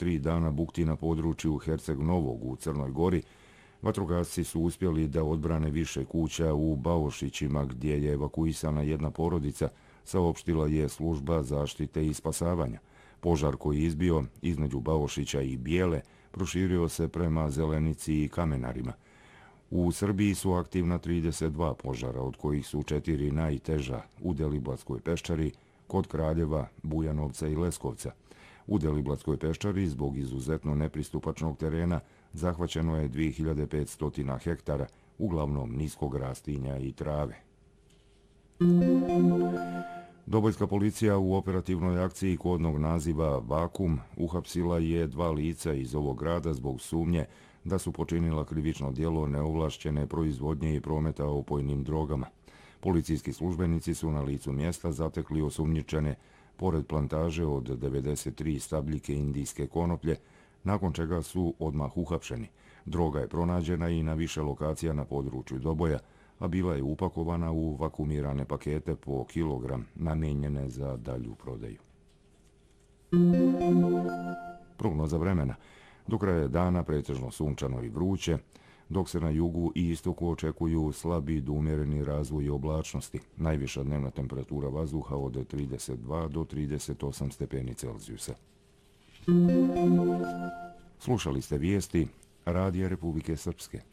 3 dana bukti na području Herceg Novog u Crnoj Gori, vatrogasci su uspjeli da odbrane više kuća u Bavošićima gdje je evakuisana jedna porodica, saopštila je služba zaštite i spasavanja. Požar koji je izbio između Bavošića i Bijele proširio se prema Zelenici i Kamenarima. U Srbiji su aktivna 32 požara, od kojih su 4 najteža u Deliblatskoj peščari, kod Kraljeva, Bujanovca i Leskovca. U Deliblatskoj peščari zbog izuzetno nepristupačnog terena zahvaćeno je 2500 hektara, uglavnom niskog rastinja i trave. Dobojska policija u operativnoj akciji kodnog naziva Vakum uhapsila je 2 lica iz ovog grada zbog sumnje da su počinila krivično djelo neovlašćene proizvodnje i prometa opojnim drogama. Policijski službenici su na licu mjesta zatekli osumnjičene pored plantaže od 93 stabljike indijske konoplje, nakon čega su odmah uhapšeni. Droga je pronađena i na više lokacija na području Doboja, a bila je upakovana u vakumirane pakete po kilogram, namijenjene za dalju prodaju. Prognoza vremena. Do kraja dana pretežno sunčano i vruće, dok se na jugu i istoku očekuju slabi do umjereni razvoj oblačnosti. Najviša dnevna temperatura vazduha od 32 do 38 stepeni Celzijusa. Slušali ste vijesti Radija Republike Srpske.